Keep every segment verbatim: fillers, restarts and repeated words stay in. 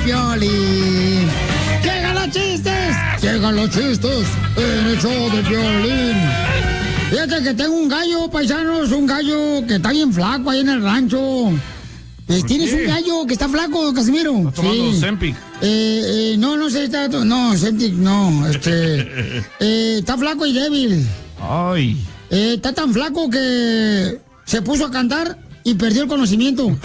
Piolín. ¡Llegan los chistes! ¡Llegan los chistes en el show de Piolín! Fíjate que tengo un gallo, paisanos, un gallo que está bien flaco ahí en el rancho. Eh, ¿Tienes un gallo que está flaco, Casimiro? ¿Está tomando sí. Zempic? Eh, eh, no, no sé, está... No, Zempic, no, este... eh, está flaco y débil. Ay. Eh, está tan flaco que se puso a cantar y perdió el conocimiento.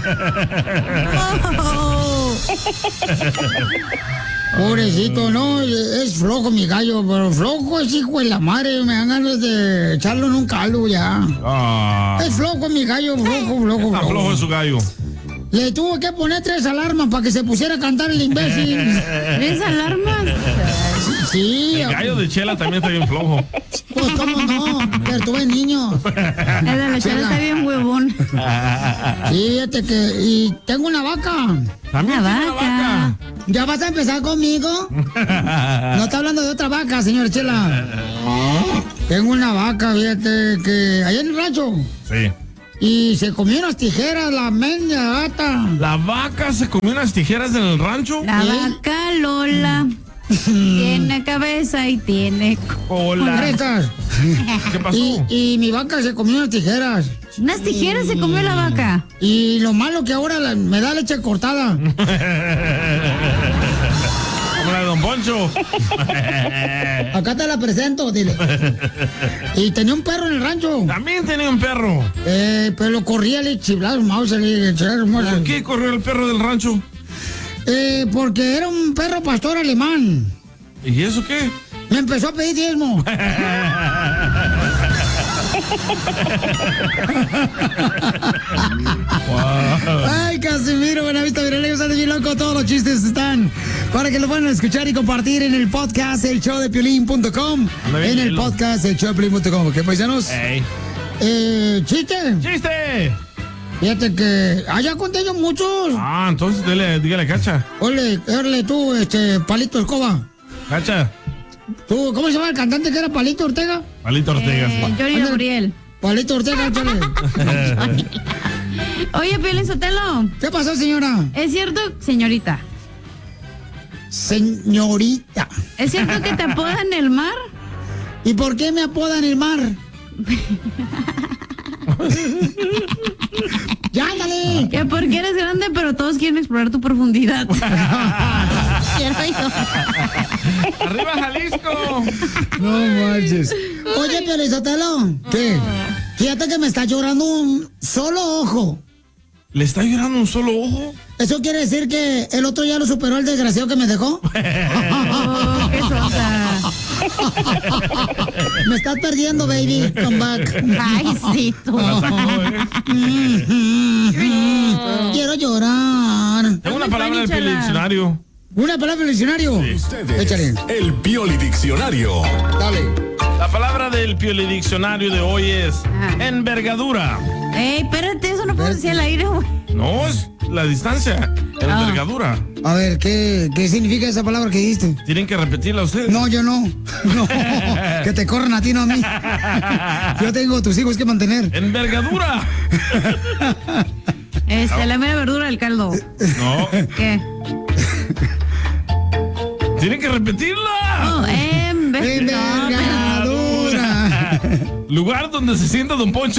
Pobrecito, no, es flojo mi gallo, pero flojo es hijo de la madre, me dan ganas de echarlo en un caldo ya. Ah. Es flojo mi gallo, flojo, flojo, Está flojo. flojo es su gallo. Le tuvo que poner tres alarmas para que se pusiera a cantar el imbécil. ¿Tres alarmas? Sí. El gallo de Chela también está bien flojo. Pues cómo no, pero tuve niños. El de la Chela está bien huevón. Sí, fíjate que... Y tengo una vaca. También Una tiene una vaca. ¿Ya vas a empezar conmigo? No está hablando de otra vaca, señor Chela. Tengo una vaca, fíjate, que allá en el rancho. Sí. Y se comió unas tijeras, la mendia gata. ¿La vaca se comió unas tijeras en el rancho? La ¿Sí? vaca Lola tiene cabeza y tiene Hola. Concretas. ¿Qué pasó? Y, y mi vaca se comió unas tijeras. unas tijeras se comió la vaca. Y lo malo que ahora la- me da leche cortada. Como la de Don Poncho. Acá te la presento, dile. Y tenía un perro en el rancho. También tenía un perro. Eh, pero lo corría, le chiflaba el mouse, le echaba el mouse. ¿Por qué corrió el perro del rancho? Eh, porque era un perro pastor alemán. ¿Y eso qué? Me empezó a pedir diezmo. Ay, Casimiro, Buenavista, Virolego, sale bien loco. Todos los chistes están para que lo puedan escuchar y compartir en el podcast el show de piolín punto com. Anda bien En el hielo. podcast el show de piolín punto com. ¿Qué paisanos? Ey. Eh, chiste. ¡Chiste! Fíjate que allá conté yo muchos. Ah, entonces dile, dígale, Cacha. Ole, ole tú, este, Palito Escoba. Cacha. ¿Tú, cómo se llama el cantante que era Palito Ortega? Palito Ortega. Eh, Johnny Ándale. Gabriel. Palito Ortega, échale. Oye, Piolín Sotelo, ¿Qué pasó, señora? ¿es cierto, señorita? Señorita. ¿Es cierto que te apodan el mar? ¿Y por qué me apodan el mar? ¡Ya, ándale! Que porque eres grande, pero todos quieren explorar tu profundidad. ¿Cierto, hijo? ¡Arriba, Jalisco! No manches. Oye, Piolizotelo. ¿Qué? Fíjate que me está llorando un solo ojo. ¿Le está llorando un solo ojo? ¿Eso quiere decir que el otro ya lo superó el desgraciado que me dejó? Oh, qué sonsa. Me estás perdiendo, baby. Come back. Ay, sí, tú. La sacó, ¿eh? Quiero llorar. Tengo una Hazme palabra del panichala. diccionario. ¿Una palabra del diccionario? Ustedes, Échale. el Pioli Diccionario. Dale. La palabra del Piolidiccionario de hoy es Ajá. envergadura. Ey, espérate, eso no puedo decir al aire, güey. No, es la distancia. Ah. Envergadura. A ver, ¿qué, ¿qué significa esa palabra que dijiste? Tienen que repetirla ustedes. No, yo no. No. Que te corran a ti, no a mí. Yo tengo tus hijos que mantener. Envergadura. Este, la mera verdura del caldo. No. ¿Qué? Tienen que repetirla. Oh, em, ve- no, Envergadura. Lugar donde se sienta Don Poncho.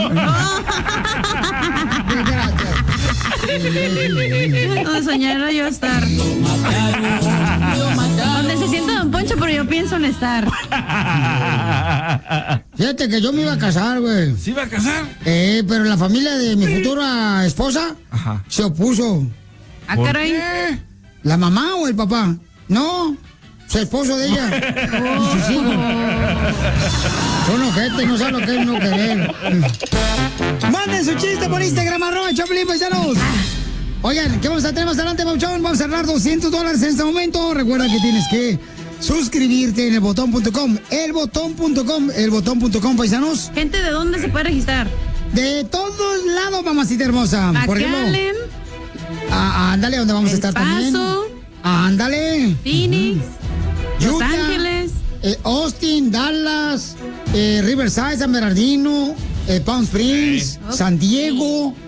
Donde soñara yo estar. Donde se sienta Don Poncho, pero yo pienso en estar. Fíjate que yo me iba a casar, güey. ¿Se iba a casar? Eh, pero la familia de mi futura esposa Ajá. se opuso. Ah, ¿Por caray. qué? ¿La mamá o el papá? No, su esposo de ella. Y sus hijos. Son ojetes, no saben lo que es no querer. Manden su chiste por Instagram, arroba Choplin, paisanos. Oigan, ¿qué vamos a tener más adelante, Pauchón? Vamos a ganar doscientos dólares en este momento. Recuerda que tienes que suscribirte en el botón punto com. El botón punto com, el botón punto com, paisanos. Gente, ¿de dónde se puede registrar? De todos lados, mamacita hermosa. Por ejemplo, McAllen, ah, ándale, donde vamos a El estar también. Paso, Ándale. Phoenix, Los Utah, Ángeles. eh, Austin, Dallas, eh, Riverside, San Bernardino, eh, Palm Springs, Ok. San Diego,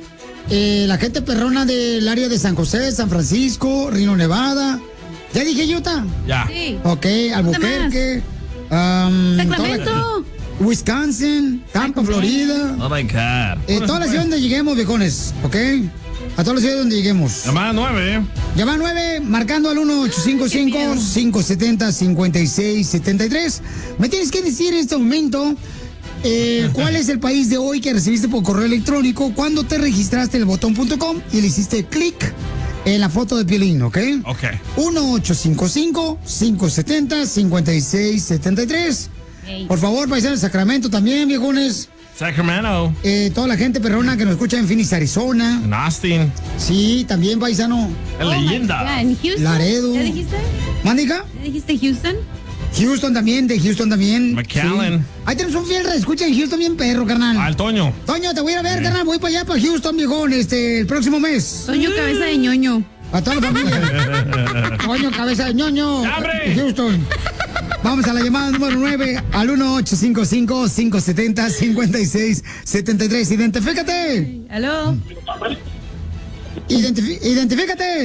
eh, la gente perrona del área de San José, San Francisco, Reno, Nevada. ¿Ya dije Utah? Ya. Sí. Ok, Albuquerque. um, Sacramento. toda- Wisconsin, Tampa, Florida. Oh my God. Eh, todas las ciudades donde lleguemos, viejones, ¿ok? A todas las ciudades donde lleguemos. Llamada nueve. Llama nueve, marcando al uno ocho cinco cinco, cinco siete cero, cinco seis siete tres. Me tienes que decir en este momento eh, cuál es el país de hoy que recibiste por correo electrónico cuando te registraste en el botón punto com y le hiciste clic en la foto de Piolín, ¿ok? Ok. uno ocho cinco cinco, cinco siete cero, cinco seis siete tres. Ey. Por favor, paisanos de Sacramento también, viejones. Sacramento. Eh, toda la gente perrona que nos escucha en Phoenix, Arizona. En Austin. Sí, también, paisano. En Oh my leyenda. God, ¿en Houston? Laredo. ¿Ya dijiste? ¿Mánica? ¿Ya dijiste Houston? Houston también, de Houston también. McAllen. Sí. Ahí tenemos un fiel escucha en Houston bien perro, carnal. Al Toño. Toño, te voy a ir a ver, carnal. Voy para allá, para Houston, viejón, este, el próximo mes. Toño, cabeza de ñoño. A toda la familia. Toño, cabeza de ñoño. ¡Abre! Houston. Vamos a la llamada número nueve al uno ocho cinco cinco, cinco siete cero, cinco seis siete tres. Identifícate. ¿Aló? Identifi- identifícate.